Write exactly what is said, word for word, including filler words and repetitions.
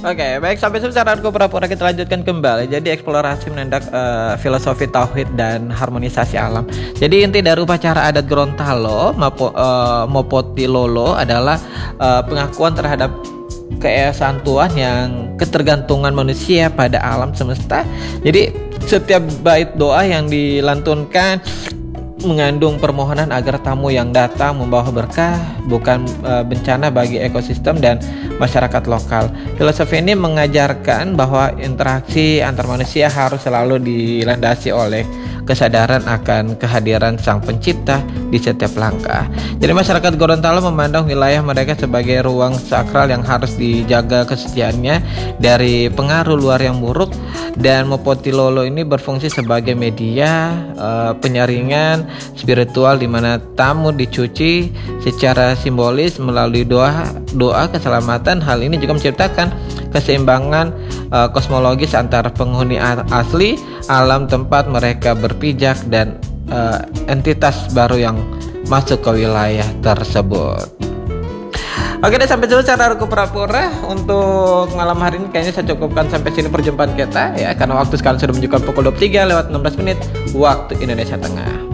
Oke, baik, sampai secara aku pura-pura kita lanjutkan kembali. Jadi eksplorasi menandak uh, filosofi tauhid dan harmonisasi alam. Jadi inti dari upacara adat Gorontalo Mapo, uh, Mopotilolo adalah uh, pengakuan terhadap keesaan Tuhan yang ketergantungan manusia pada alam semesta. Jadi setiap bait doa yang dilantunkan mengandung permohonan agar tamu yang datang membawa berkah, bukan e, bencana bagi ekosistem dan masyarakat lokal. Filosofi ini mengajarkan bahwa interaksi antar manusia harus selalu dilandasi oleh kesadaran akan kehadiran Sang Pencipta di setiap langkah. Jadi masyarakat Gorontalo memandang wilayah mereka sebagai ruang sakral yang harus dijaga kesuciannya dari pengaruh luar yang buruk, dan Mopotilolo ini berfungsi sebagai media uh, penyaringan spiritual di mana tamu dicuci secara simbolis melalui doa doa keselamatan. Hal ini juga menciptakan keseimbangan uh, kosmologis antara penghuni asli alam tempat mereka berpijak dan uh, entitas baru yang masuk ke wilayah tersebut. Oke deh, sampai dulu cara aku pura-pura untuk malam hari ini. Kayaknya saya cukupkan sampai sini perjumpaan kita ya, karena waktu sekarang sudah menunjukkan pukul dua puluh tiga lewat enam belas menit waktu Indonesia Tengah.